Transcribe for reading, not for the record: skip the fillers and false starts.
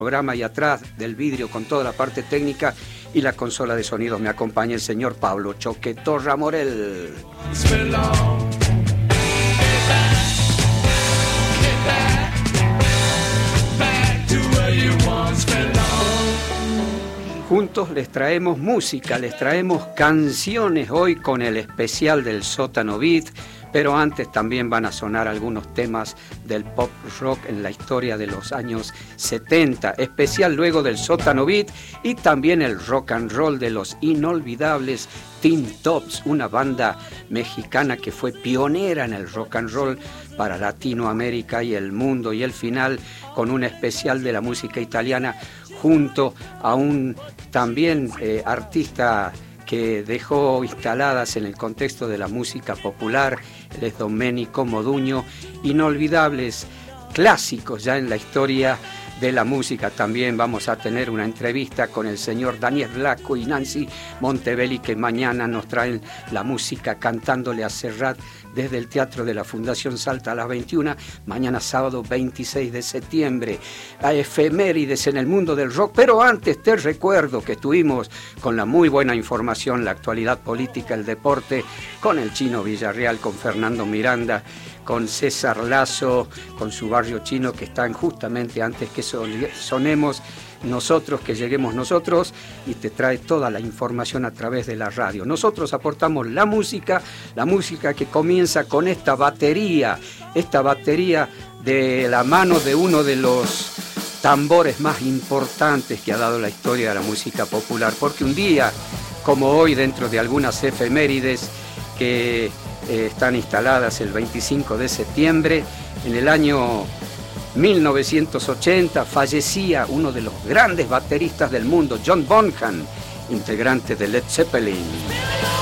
Programa y atrás del vidrio con toda la parte técnica y la consola de sonidos me acompaña el señor Pablo Choquetorra Morel. Juntos les traemos música, les traemos canciones hoy con el especial del Sótano Beat, pero antes también van a sonar algunos temas del pop rock en la historia de los años 70, especial luego del Sótano Beat y también el rock and roll de los inolvidables Tin Tops, una banda mexicana que fue pionera en el rock and roll para Latinoamérica y el mundo, y el final con un especial de la música italiana junto a un también artista que dejó instaladas en el contexto de la música popular, él es Domenico Modugno, inolvidables clásicos ya en la historia de la música. También vamos a tener una entrevista con el señor Daniel Blasco y Nancy Montebelli, que mañana nos traen la música cantándole a Serrat desde el Teatro de la Fundación Salta a las 21, mañana sábado 26 de septiembre. A efemérides en el mundo del rock, pero antes te recuerdo que estuvimos con la muy buena información, la actualidad política, el deporte, con el Chino Villarreal, con Fernando Miranda, con César Lazo, con su barrio chino, que están justamente antes que sonemos nosotros, que lleguemos nosotros, y te trae toda la información a través de la radio. Nosotros aportamos la música que comienza con esta batería de la mano de uno de los tambores más importantes que ha dado la historia de la música popular, porque un día como hoy, dentro de algunas efemérides que están instaladas el 25 de septiembre, en el año 1980 fallecía uno de los grandes bateristas del mundo, John Bonham, integrante de Led Zeppelin.